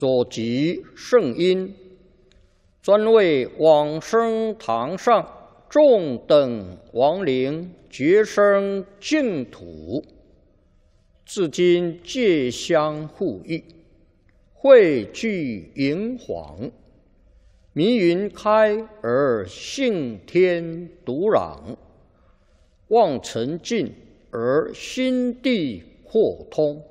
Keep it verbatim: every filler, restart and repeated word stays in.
所集圣音，专为往生堂上众等亡灵绝生净土，至今皆相护佑，汇聚银黄，迷云开而性天独朗，望尘尽而心地豁通。